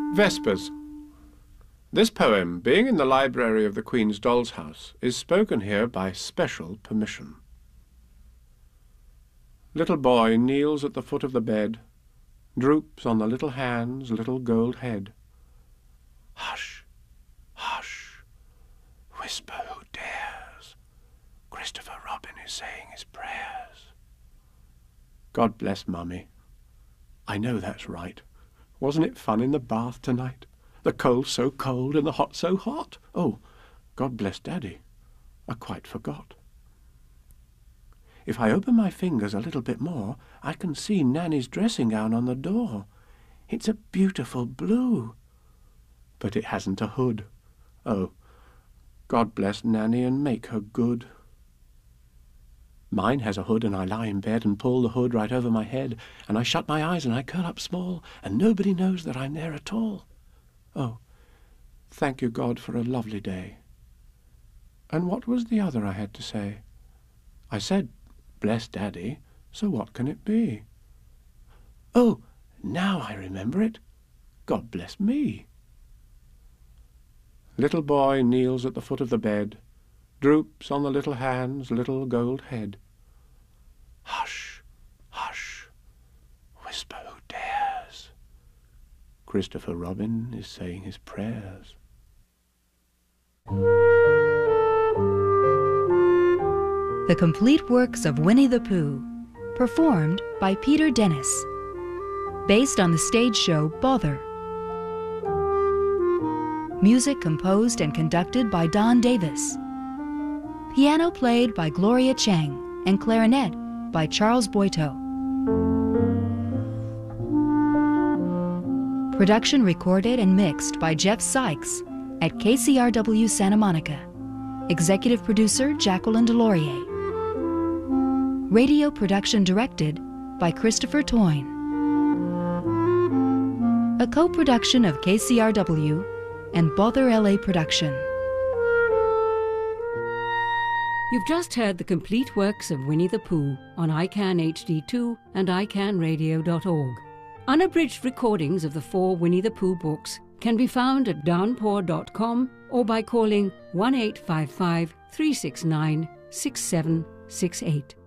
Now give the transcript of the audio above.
Vespers. This poem, being in the library of the Queen's Doll's House, is spoken here by special permission. Little boy kneels at the foot of the bed, droops on the little hand's little gold head. Hush, hush, whisper who dares, Christopher Robin is saying his prayers. God bless Mummy. I know that's right. Wasn't it fun in the bath tonight? The cold so cold and the hot so hot. Oh, God bless Daddy. I quite forgot. If I open my fingers a little bit more, I can see Nanny's dressing gown on the door. It's a beautiful blue. But it hasn't a hood. Oh, God bless Nanny and make her good. Mine has a hood, and I lie in bed and pull the hood right over my head, and I shut my eyes and I curl up small, and nobody knows that I'm there at all. Oh, thank you, God, for a lovely day. And what was the other I had to say? I said, bless Daddy, so what can it be? Oh, now I remember it. God bless me. Little boy kneels at the foot of the bed, droops on the little hand's little gold head. Hush, hush, whisper who dares, Christopher Robin is saying his prayers. The complete works of Winnie the Pooh, performed by Peter Dennis, based on the stage show Bother. Music composed and conducted by Don Davis. Piano played by Gloria Chang and clarinet by Charles Boito. Production recorded and mixed by Jeff Sykes at KCRW Santa Monica. Executive producer Jacqueline Delorier. Radio production directed by Christopher Toyne. A co-production of KCRW and Bother LA Production. You've just heard the complete works of Winnie the Pooh on ICANN HD2 and iCannRadio.org. Unabridged recordings of the 4 Winnie the Pooh books can be found at downpour.com or by calling 1-855-369-6768.